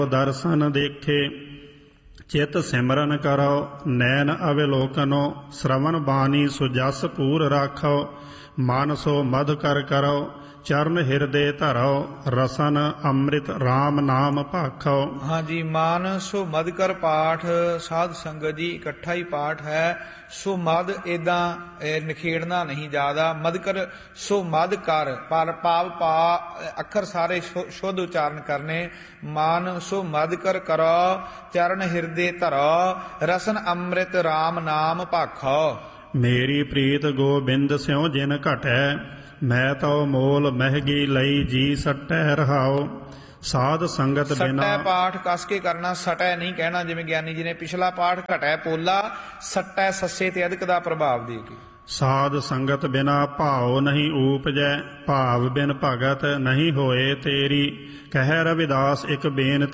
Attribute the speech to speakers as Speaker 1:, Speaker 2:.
Speaker 1: ਦਰਸ਼ਨ ਦੇਖੇ ਚਿਤ ਸਿਮਰਨ ਕਰੋ, ਨੈਣ ਅਵਲੋਕਨੋ, ਸ਼ਰਵਨ ਬਾਣੀ ਸੁਜਸ ਪੂਰ ਰਾਖੋ, ਮਨ ਸੋ ਮਧ ਕਰ ਕਰੋ, ਚਰਨ ਹਿਰਦੇ ਧਰੋ, ਰਸਨ ਅੰਮ੍ਰਿਤ RAM ਨਾਮ ਭਾਖੋ।
Speaker 2: ਹਾਂਜੀ, ਮਨ ਸੋ ਮਦ ਕਰ ਪਾਠ ਸਾਧ ਸੰਗਤ ਜੀ ਇਕੱਠਾ ਹੀ ਪਾਠ ਹੈ। ਸੋ ਮਦ ਏਦਾਂ ਨਿਖੇੜਨਾ ਨਹੀਂ ਜ਼ਿਆਦਾ। ਮਦ ਕਰ ਸੋ ਮਦ ਕਰ, ਪਰ ਪਾਵ ਪਾ ਅੱਖਰ ਸਾਰੇ ਸ਼ੁੱਧ ਉਚਾਰਨ ਕਰਨੇ। ਮਨ ਸੋ ਮਦ ਕਰ ਕਰੋ, ਚਰਨ ਹਿਰਦੇ ਧਰੋ, ਰਸਨ ਅੰਮ੍ਰਿਤ RAM ਨਾਮ ਭਾਖੋ।
Speaker 1: ਮੇਰੀ ਪ੍ਰੀਤ ਗੋਬਿੰਦ ਸਿਉ ਜਿਨ ਘਟੈ, ਮੈਂ ਤਉ ਮੋਲ ਮਹਿਗੀ ਲਈ ਜੀ ਸਟੈ ਰਹਾਓ। ਸਾਧ ਸੰਗਤ ਬਿਨਾ
Speaker 2: ਸਟੈ ਪਾਠ ਕਸ ਕੇ ਕਰਨਾ, ਸਟੈ ਨਹੀਂ ਕਹਿਣਾ। ਜਿਵੇਂ ਗਿਆਨੀ ਜੀ ਨੇ ਪਿਛਲਾ ਪਾਠ ਘਟੈ ਪੋਲਾ, ਸਟੈ ਸੱਸੇ ਤੇ ਅਧਿਕ ਦਾ ਪ੍ਰਭਾਵ ਦੇ ਕੇ।
Speaker 1: ਸਾਧ ਸੰਗਤ ਬਿਨਾ ਭਾਉ ਨਹੀਂ ਊਪਜੈ, ਭਾਵ ਬਿਨ ਭਗਤ ਨਹੀਂ ਹੋਏ ਤੇਰੀ। ਕਹਿ ਰਵਿਦਾਸ ਇੱਕ ਬੇਨਤੀ